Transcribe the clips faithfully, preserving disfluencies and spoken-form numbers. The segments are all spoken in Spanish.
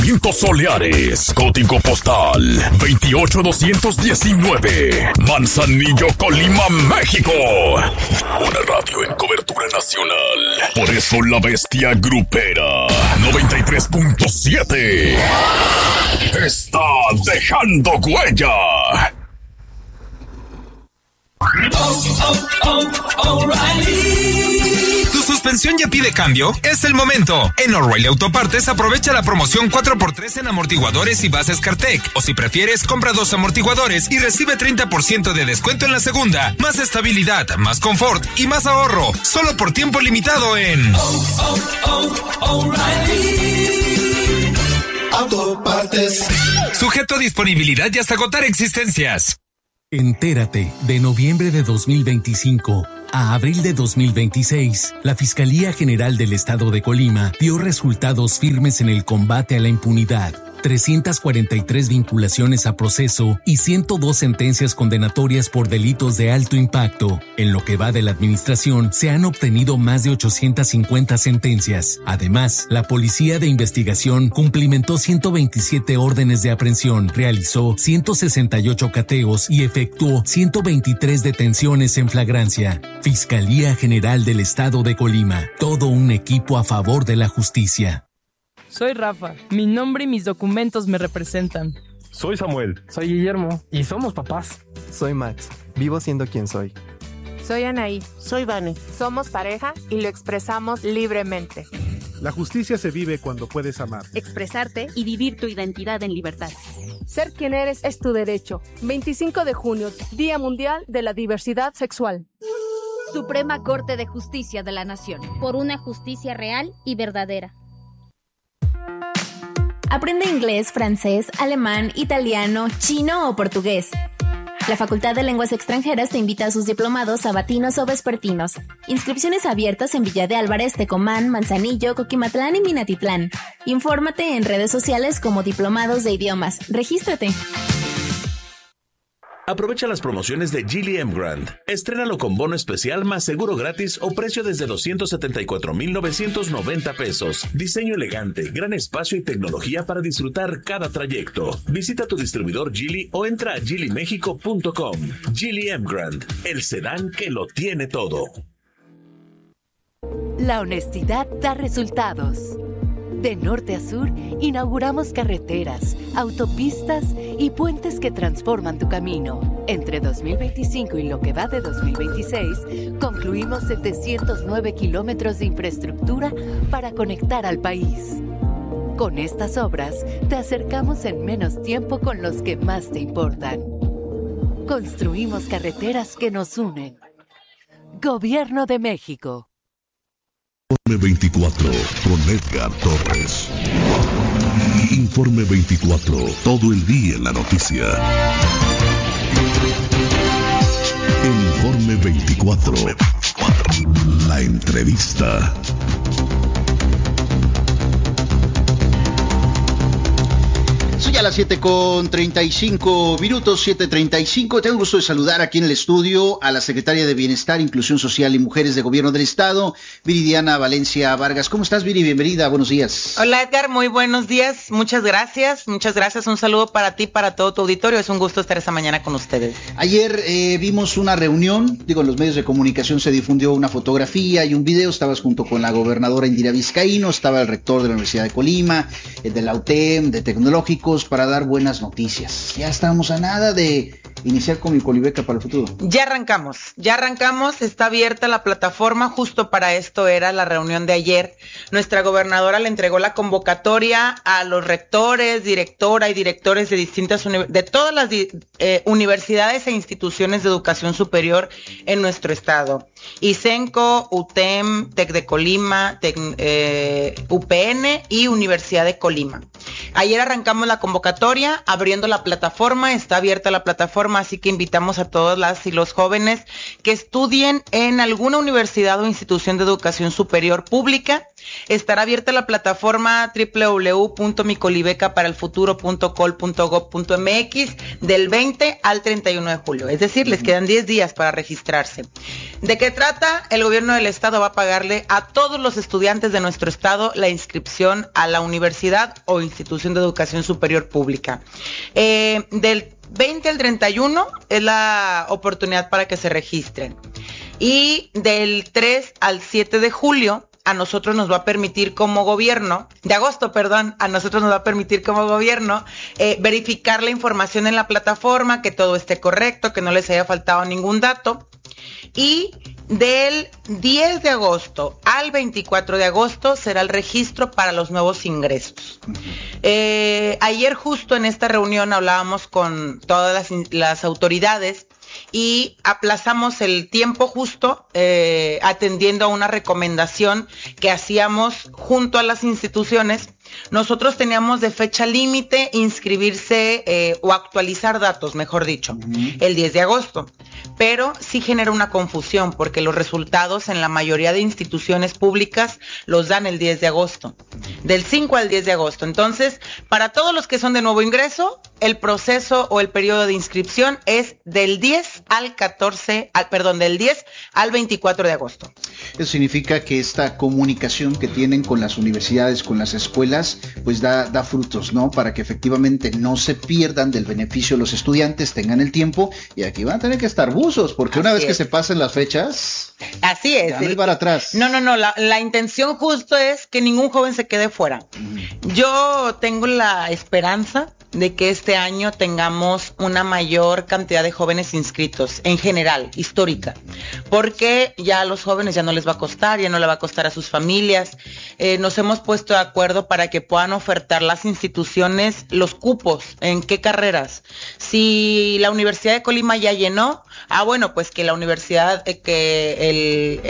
Vientos soleares, código postal veintiocho doscientos diecinueve, Manzanillo, Colima, México. Una radio en cobertura nacional. Por eso la bestia grupera noventa y tres punto siete está dejando huella. Oh, oh, oh, O'Reilly. ¿Tu suspensión ya pide cambio? Es el momento. En O'Reilly Autopartes aprovecha la promoción cuatro por tres en amortiguadores y bases Cartec. O si prefieres, compra dos amortiguadores y recibe treinta por ciento de descuento en la segunda. Más estabilidad, más confort y más ahorro. Solo por tiempo limitado en Oh, oh, oh, O'Reilly Autopartes. Sujeto a disponibilidad y hasta agotar existencias. Entérate, de noviembre de dos mil veinticinco a abril de dos mil veintiséis, la Fiscalía General del Estado de Colima dio resultados firmes en el combate a la impunidad. trescientas cuarenta y tres vinculaciones a proceso y ciento dos sentencias condenatorias por delitos de alto impacto. En lo que va de la administración, se han obtenido más de ochocientas cincuenta sentencias. Además, la Policía de Investigación cumplimentó ciento veintisiete órdenes de aprehensión, realizó ciento sesenta y ocho cateos y efectuó ciento veintitrés detenciones en flagrancia. Fiscalía General del Estado de Colima. Todo un equipo a favor de la justicia. Soy Rafa. Mi nombre y mis documentos me representan. Soy Samuel. Soy Guillermo. Y somos papás. Soy Max. Vivo siendo quien soy. Soy Anaí. Soy Vane. Somos pareja y lo expresamos libremente. La justicia se vive cuando puedes amar, expresarte y vivir tu identidad en libertad. Ser quien eres es tu derecho. veinticinco de junio, Día Mundial de la Diversidad Sexual. Suprema Corte de Justicia de la Nación. Por una justicia real y verdadera. Aprende inglés, francés, alemán, italiano, chino o portugués. La Facultad de Lenguas Extranjeras te invita a sus diplomados sabatinos o vespertinos. Inscripciones abiertas en Villa de Álvarez, Tecomán, Manzanillo, Coquimatlán y Minatitlán. Infórmate en redes sociales como Diplomados de Idiomas. Regístrate. Aprovecha las promociones de Geely Emgrand. Estrénalo con bono especial más seguro gratis o precio desde doscientos setenta y cuatro mil novecientos noventa pesos. Diseño elegante, gran espacio y tecnología para disfrutar cada trayecto. Visita tu distribuidor Geely o entra a geely mexico punto com. Geely Emgrand, el sedán que lo tiene todo. La honestidad da resultados. De norte a sur, inauguramos carreteras, autopistas y puentes que transforman tu camino. Entre dos mil veinticinco y lo que va de dos mil veintiséis, concluimos setecientos nueve kilómetros de infraestructura para conectar al país. Con estas obras, te acercamos en menos tiempo con los que más te importan. Construimos carreteras que nos unen. Gobierno de México. Informe veinticuatro con Edgar Torres. Informe veinticuatro, todo el día en la noticia. El Informe veinticuatro, la entrevista. Soy a las siete con treinta y cinco minutos, siete treinta y cinco. Tengo el gusto de saludar aquí en el estudio a la Secretaria de Bienestar, Inclusión Social y Mujeres de Gobierno del Estado, Viridiana Valencia Vargas. ¿Cómo estás, Viri? Bienvenida, buenos días. Hola, Edgar, muy buenos días. Muchas gracias, muchas gracias. Un saludo para ti, para todo tu auditorio. Es un gusto estar esta mañana con ustedes. Ayer eh, vimos una reunión, digo, en los medios de comunicación se difundió una fotografía y un video. Estabas junto con la gobernadora Indira Vizcaíno, estaba el rector de la Universidad de Colima, el de la U T E M, de Tecnológicos, para dar buenas noticias. Ya estamos a nada de iniciar con mi Colibeca para el futuro. Ya arrancamos, ya arrancamos, está abierta la plataforma, justo para esto era la reunión de ayer. Nuestra gobernadora le entregó la convocatoria a los rectores, directora y directores de distintas uni- de todas las eh, universidades e instituciones de educación superior en nuestro estado. ISENCO, U T E M, TEC de Colima, Tec, eh, U P N y Universidad de Colima. Ayer arrancamos la convocatoria, abriendo la plataforma, está abierta la plataforma, así que invitamos a todas las y los jóvenes que estudien en alguna universidad o institución de educación superior pública. Estará abierta la plataforma doble u doble u doble u punto mi colibeca para el futuro punto col punto gob punto eme equis del veinte al treinta y uno de julio, es decir, les quedan diez días para registrarse. ¿De qué trata? El gobierno del estado va a pagarle a todos los estudiantes de nuestro estado la inscripción a la universidad o institución institución de educación superior pública. Eh, del veinte al treinta y uno es la oportunidad para que se registren. Y del tres al siete de julio a nosotros nos va a permitir como gobierno, de agosto, perdón, a nosotros nos va a permitir como gobierno eh, verificar la información en la plataforma, que todo esté correcto, que no les haya faltado ningún dato. Y del diez de agosto al veinticuatro de agosto será el registro para los nuevos ingresos. Eh, ayer justo en esta reunión hablábamos con todas las, las autoridades y aplazamos el tiempo justo eh, atendiendo a una recomendación que hacíamos junto a las instituciones. Nosotros teníamos de fecha límite inscribirse eh, o actualizar datos, mejor dicho, uh-huh. el diez de agosto. Pero sí genera una confusión porque los resultados en la mayoría de instituciones públicas los dan el diez de agosto, del cinco al diez de agosto. Entonces, para todos los que son de nuevo ingreso, el proceso o el periodo de inscripción es del diez al catorce, al, perdón, del diez al veinticuatro de agosto. Eso significa que esta comunicación que tienen con las universidades, con las escuelas, pues da, da frutos, ¿no? Para que efectivamente no se pierdan del beneficio los estudiantes, tengan el tiempo, y aquí van a tener que estar buzos, porque una Así vez es. que se pasen las fechas, Así es. ya no es para atrás. No, no, no, la, la intención justo es que ningún joven se quede fuera. Mm. Yo tengo la esperanza de que este año tengamos una mayor cantidad de jóvenes inscritos, en general, histórica, porque ya a los jóvenes ya no les va a costar, ya no le va a costar a sus familias. Eh, nos hemos puesto de acuerdo para que puedan ofertar las instituciones los cupos, en qué carreras. Si la Universidad de Colima ya llenó, ah bueno, pues que la universidad, eh, que el,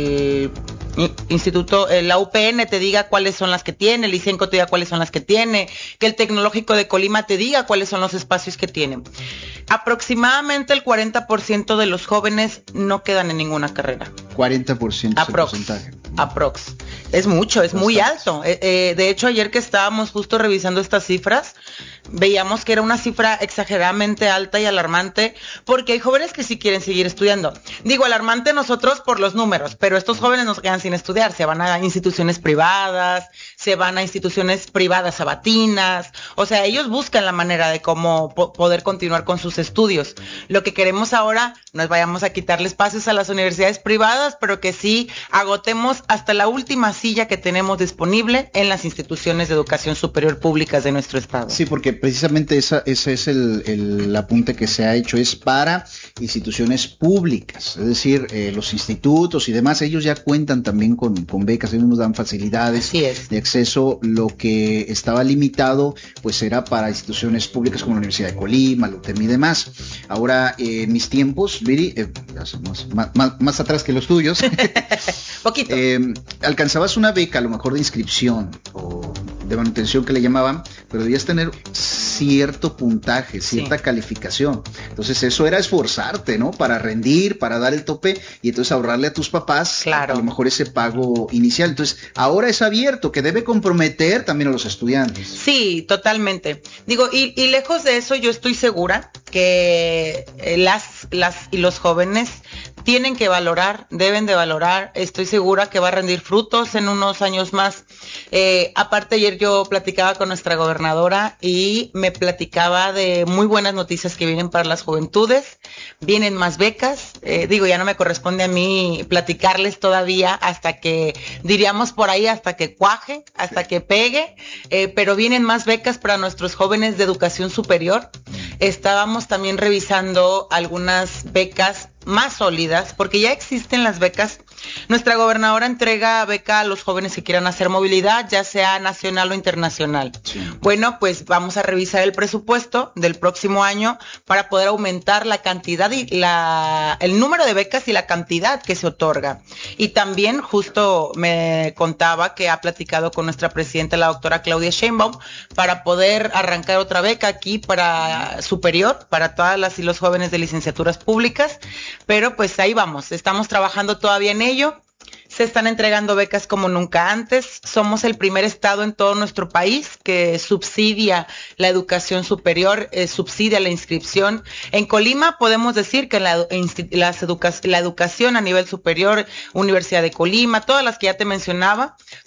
el instituto, eh, la U P N te diga cuáles son las que tiene, el ICENCO te diga cuáles son las que tiene, que el Tecnológico de Colima te diga cuáles son los espacios que tienen. Aproximadamente el cuarenta por ciento de los jóvenes no quedan en ninguna carrera. cuarenta por ciento es el Aprox. porcentaje. Aprox. Es mucho, es Bastante. muy alto. Eh, eh, de hecho, ayer que estábamos justo revisando estas cifras, veíamos que era una cifra exageradamente alta y alarmante, porque hay jóvenes que sí quieren seguir estudiando. Digo, alarmante nosotros por los números, pero estos jóvenes no se quedan sin estudiar, se van a instituciones privadas, se van a instituciones privadas sabatinas, o sea, ellos buscan la manera de cómo po- poder continuar con sus estudios. Lo que queremos ahora, no es vayamos a quitarle espacios a las universidades privadas, pero que sí agotemos hasta la última silla que tenemos disponible en las instituciones de educación superior públicas de nuestro estado. Sí, porque precisamente esa, ese es el, el apunte que se ha hecho, es para instituciones públicas, es decir, eh, los institutos y demás, ellos ya cuentan también con, con becas, ellos nos dan facilidades de acceso. Lo que estaba limitado pues era para instituciones públicas como la Universidad de Colima, la U T E M y demás. Ahora, eh, en mis tiempos, Viri, eh, más, más, más atrás que los tuyos, poquito, eh, alcanzabas una beca a lo mejor de inscripción o de manutención que le llamaban, pero debías tener cierto puntaje, cierta sí. calificación. Entonces eso era esforzarte, ¿no? Para rendir, para dar el tope y entonces ahorrarle a tus papás claro. a lo mejor ese pago inicial. Entonces ahora es abierto, que debe comprometer también a los estudiantes. Sí, totalmente. Digo, y, y lejos de eso, yo estoy segura que las, las y los jóvenes tienen que valorar, deben de valorar, estoy segura que va a rendir frutos en unos años más. Eh, aparte ayer yo platicaba con nuestra gobernadora y me platicaba de muy buenas noticias que vienen para las juventudes, vienen más becas, eh, digo, ya no me corresponde a mí platicarles todavía hasta que, diríamos por ahí, hasta que cuaje, hasta que pegue, eh, pero vienen más becas para nuestros jóvenes de educación superior. Estábamos también revisando algunas becas más sólidas, porque ya existen las becas. Nuestra gobernadora entrega beca a los jóvenes que quieran hacer movilidad, ya sea nacional o internacional. Sí. Bueno, pues vamos a revisar el presupuesto del próximo año para poder aumentar la cantidad y la, el número de becas y la cantidad que se otorga. Y también justo me contaba que ha platicado con nuestra presidenta, la doctora Claudia Sheinbaum, para poder arrancar otra beca aquí para superior, para todas las y los jóvenes de licenciaturas públicas. Pero pues ahí vamos, estamos trabajando todavía en ello. Se están entregando becas como nunca antes. Somos el primer estado en todo nuestro país que subsidia la educación superior, eh, subsidia la inscripción. En Colima podemos decir que la, las educa- la educación a nivel superior, Universidad de Colima, todas las que ya te mencionaba,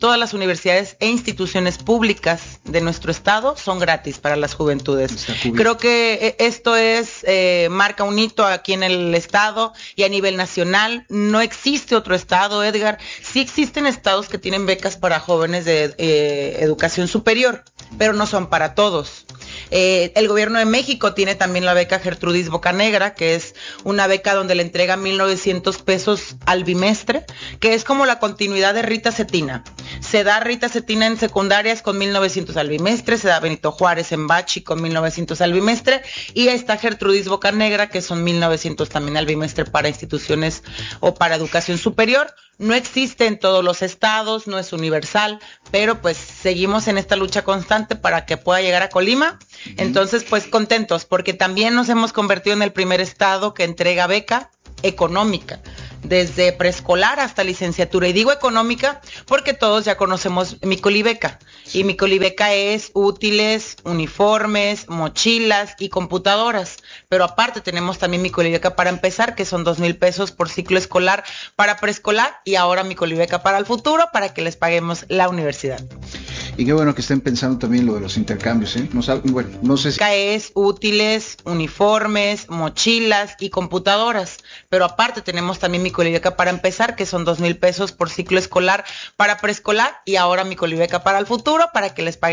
todas las universidades e instituciones públicas de nuestro estado son gratis para las juventudes. Creo que esto es, eh, marca un hito aquí en el estado y a nivel nacional. No existe otro estado, Edgar. Sí existen estados que tienen becas para jóvenes de eh, educación superior, pero no son para todos. Eh, el gobierno de México tiene también la beca Gertrudis Bocanegra, que es una beca donde le entrega mil novecientos pesos al bimestre, que es como la continuidad de Rita Cetina. Se da Rita Cetina en secundarias con mil novecientos al bimestre, se da Benito Juárez en Bachi con mil novecientos al bimestre, y está Gertrudis Bocanegra, que son mil novecientos también al bimestre para instituciones o para educación superior. No existe en todos los estados, no es universal, pero pues seguimos en esta lucha constante para que pueda llegar a Colima. Entonces, pues contentos, porque también nos hemos convertido en el primer estado que entrega beca económica, desde preescolar hasta licenciatura. Y digo económica porque todos ya conocemos mi Colibeca. Y mi Colibeca es útiles, uniformes, mochilas y computadoras. Pero aparte tenemos también mi Colibeca para empezar, que son dos mil pesos por ciclo escolar para preescolar, y ahora mi Colibeca para el futuro, para que les paguemos la universidad. Y qué bueno que estén pensando también lo de los intercambios, ¿eh? No sabe, bueno, no sé si... es útiles, uniformes, mochilas y computadoras. Pero aparte tenemos también mi Colibeca para empezar, que son dos mil pesos por ciclo escolar para preescolar, y ahora mi Colibeca para el futuro, para que les pague